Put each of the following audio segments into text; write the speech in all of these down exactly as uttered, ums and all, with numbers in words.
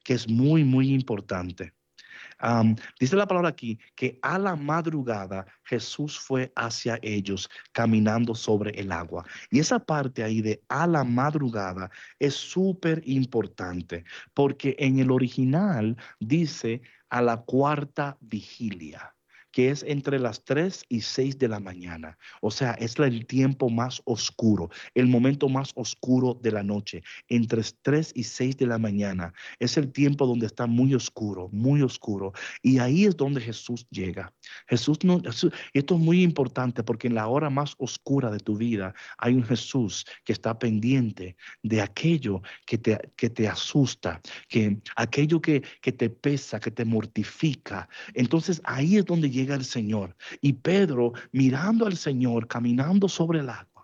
que es muy, muy importante. Um, dice la palabra aquí que a la madrugada Jesús fue hacia ellos caminando sobre el agua. Y esa parte ahí de a la madrugada es súper importante porque en el original dice a la cuarta vigilia, que es entre las tres y seis de la mañana. O sea, es el tiempo más oscuro, el momento más oscuro de la noche, entre tres y seis de la mañana. Es el tiempo donde está muy oscuro, muy oscuro. Y ahí es donde Jesús llega. Jesús no, Jesús- esto es muy importante porque en la hora más oscura de tu vida hay un Jesús que está pendiente de aquello que te, que te asusta, que aquello que, que te pesa, que te mortifica. Entonces ahí es donde llega el Señor. Y Pedro, mirando al Señor, caminando sobre el agua,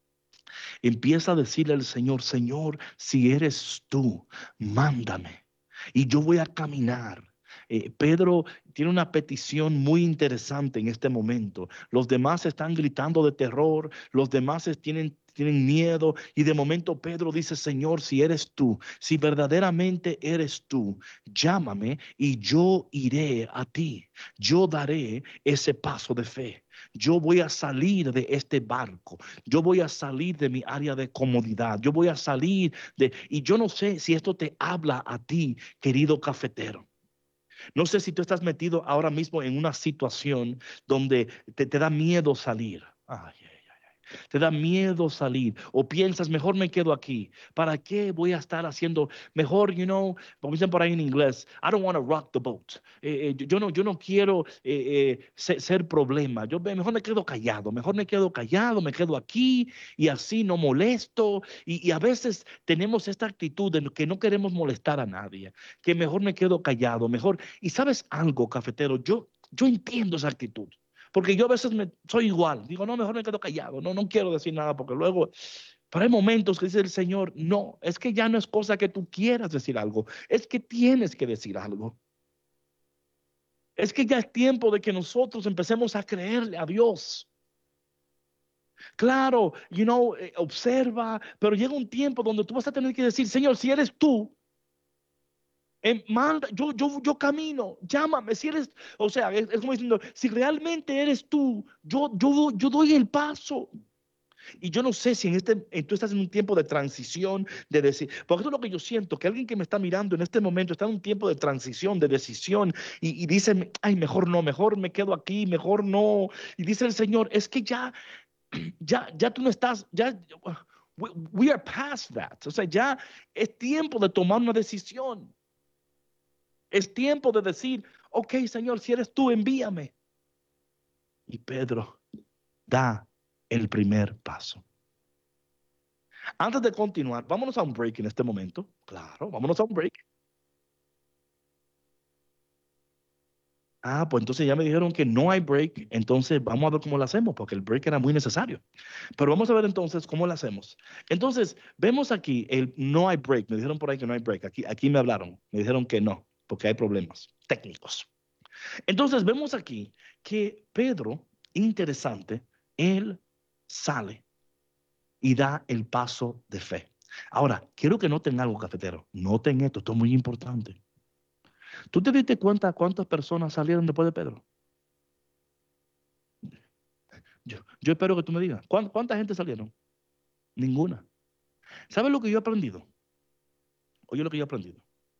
empieza a decirle al Señor: Señor, si eres tú, mándame y yo voy a caminar. Eh, Pedro tiene una petición muy interesante en este momento. Los demás están gritando de terror, los demás tienen, tienen miedo, y de momento Pedro dice: Señor, si eres tú, si verdaderamente eres tú, llámame y yo iré a ti. Yo daré ese paso de fe. Yo voy a salir de este barco. Yo voy a salir de mi área de comodidad. Yo voy a salir de... Y yo no sé si esto te habla a ti, querido cafetero. No sé si tú estás metido ahora mismo en una situación donde te, te da miedo salir. Ay, ay, ay. Te da miedo salir o piensas: mejor me quedo aquí. ¿Para qué voy a estar haciendo? Mejor, you know, como dicen por ahí en inglés, I don't want to rock the boat. Eh, eh, yo, yo no, yo no quiero eh, eh, ser, ser problema. Yo mejor me quedo callado, mejor me quedo callado, me quedo aquí y así no molesto. Y, y a veces tenemos esta actitud de que no queremos molestar a nadie, que mejor me quedo callado, mejor. Y sabes algo, cafetero, yo, yo entiendo esa actitud. Porque yo a veces me, soy igual. Digo: no, mejor me quedo callado. No, no quiero decir nada porque luego... Pero hay momentos que dice el Señor: no, es que ya no es cosa que tú quieras decir algo. Es que tienes que decir algo. Es que ya es tiempo de que nosotros empecemos a creerle a Dios. Claro, you know, eh, observa, pero llega un tiempo donde tú vas a tener que decir: Señor, si eres tú, eh, manda, yo, yo, yo camino, llámame, si eres, o sea, es, es como diciendo: si realmente eres tú, yo, yo, yo doy el paso. Y yo no sé si en este, eh, tú estás en un tiempo de transición, de decir, porque esto es lo que yo siento, que alguien que me está mirando en este momento está en un tiempo de transición, de decisión, y, y dice: ay, mejor no, mejor me quedo aquí, mejor no. Y dice el Señor: es que ya, ya, ya tú no estás, ya, we, we are past that. O sea, ya es tiempo de tomar una decisión. Es tiempo de decir: ok, Señor, si eres tú, envíame. Y Pedro da el primer paso. Antes de continuar, vámonos a un break en este momento. Claro, vámonos a un break. Ah, pues entonces ya me dijeron que no hay break, entonces vamos a ver cómo lo hacemos, porque el break era muy necesario. Pero vamos a ver entonces cómo lo hacemos. Entonces, vemos aquí el no hay break. Me dijeron por ahí que no hay break. Aquí, aquí me hablaron, me dijeron que no, porque hay problemas técnicos. Entonces, vemos aquí que Pedro, interesante, él sale y da el paso de fe. Ahora, quiero que noten algo, cafetero. Noten esto, esto es muy importante. ¿Tú te diste cuenta cuántas personas salieron después de Pedro? Yo, yo espero que tú me digas. ¿cuán- ¿Cuánta gente salieron? Ninguna. ¿Sabes lo que yo he aprendido? Oye, lo que yo he aprendido.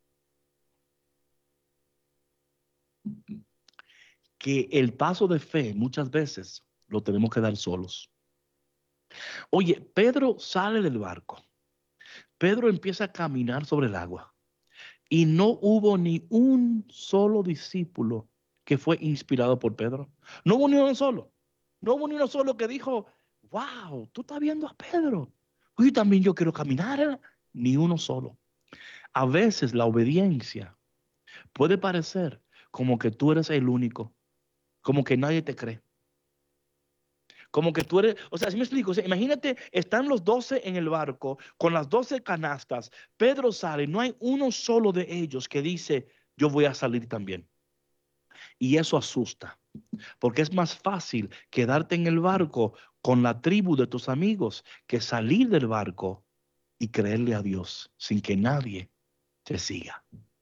Que el paso de fe muchas veces lo tenemos que dar solos. Oye, Pedro sale del barco. Pedro empieza a caminar sobre el agua. Y no hubo ni un solo discípulo que fue inspirado por Pedro. No hubo ni uno solo. No hubo ni uno solo que dijo: wow, tú estás viendo a Pedro. Oye, también yo quiero caminar. ¿eh?". Ni uno solo. A veces la obediencia puede parecer como que tú eres el único, como que nadie te cree. Como que tú eres, o sea, si me explico, o sea, imagínate, están los doce en el barco con las doce canastas, Pedro sale, no hay uno solo de ellos que dice: yo voy a salir también. Y eso asusta, porque es más fácil quedarte en el barco con la tribu de tus amigos que salir del barco y creerle a Dios sin que nadie te siga.